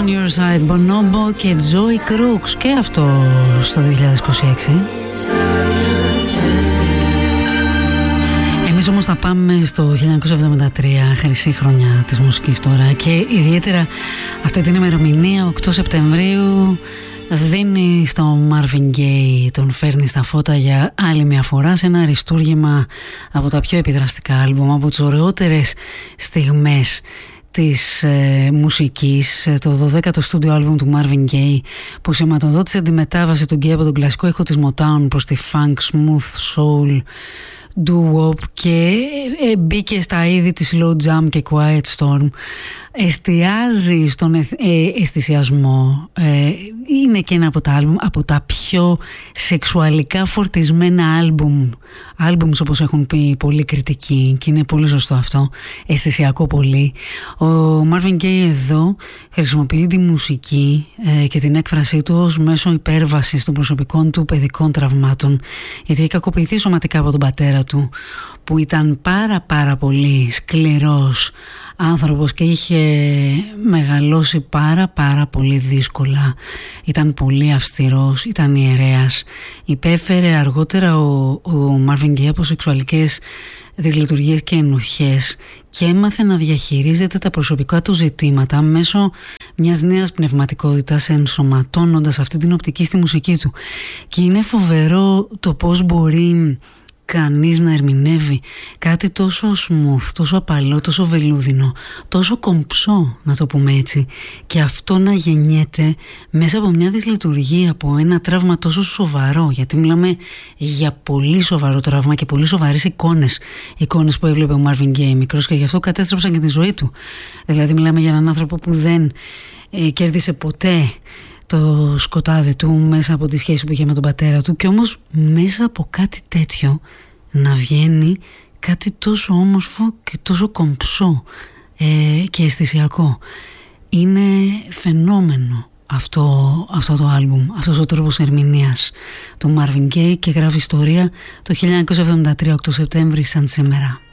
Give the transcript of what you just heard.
On Your Side, Bonobo και Joey Crooks, και αυτό στο 2026. Εμείς όμως θα πάμε στο 1973, χρυσή χρονιά της μουσικής τώρα, και ιδιαίτερα αυτή την ημερομηνία, 8 Σεπτεμβρίου, δίνει στο Marvin Gaye, τον φέρνει στα φώτα για άλλη μια φορά σε ένα αριστούργημα από τα πιο επιδραστικά άλμπουμ, από τις ωραιότερες στιγμές της μουσικής, το 12ο στούντιο άλμπουμ του Marvin Gaye, που σηματοδότησε τη μετάβαση του Gaye από τον κλασικό ήχο της Motown προς τη funk, smooth, soul, doo-wop, και μπήκε στα είδη της slow jam και quiet storm. Εστιάζει στον αισθησιασμό. Είναι και ένα από τα πιο σεξουαλικά φορτισμένα άλμπουμς, όπως έχουν πει πολλοί κριτικοί, και είναι πολύ σωστό αυτό, αισθησιακό πολύ. Ο Marvin Gaye εδώ χρησιμοποιεί τη μουσική και την έκφρασή του ως μέσο υπέρβασης των προσωπικών του παιδικών τραυμάτων, γιατί έχει κακοποιηθεί σωματικά από τον πατέρα του, που ήταν πάρα πολύ σκληρός άνθρωπος και είχε μεγαλώσει πάρα πολύ δύσκολα. Ήταν πολύ αυστηρός, ήταν ιερέας. Υπέφερε αργότερα ο Marvin Gaye από σεξουαλικές δυσλειτουργίες και ενοχές, και έμαθε να διαχειρίζεται τα προσωπικά του ζητήματα μέσω μιας νέας πνευματικότητας, ενσωματώνοντας αυτή την οπτική στη μουσική του. Και είναι φοβερό το πώς μπορεί κανείς να ερμηνεύει κάτι τόσο smooth, τόσο απαλό, τόσο βελούδινο, τόσο κομψό, να το πούμε έτσι, και αυτό να γεννιέται μέσα από μια δυσλειτουργία, από ένα τραύμα τόσο σοβαρό, γιατί μιλάμε για πολύ σοβαρό τραύμα και πολύ σοβαρές εικόνες που έβλεπε ο Marvin Gaye μικρός, και γι' αυτό κατέστρεψαν και τη ζωή του. Δηλαδή μιλάμε για έναν άνθρωπο που δεν κέρδισε ποτέ το σκοτάδι του μέσα από τη σχέση που είχε με τον πατέρα του, και όμως μέσα από κάτι τέτοιο να βγαίνει κάτι τόσο όμορφο και τόσο κομψό και αισθησιακό. Είναι φαινόμενο αυτό το άλμπουμ, αυτός ο τρόπος ερμηνείας του Marvin Gaye, και γράφει ιστορία το 1973, 8 Σεπτέμβρη, σαν σήμερα.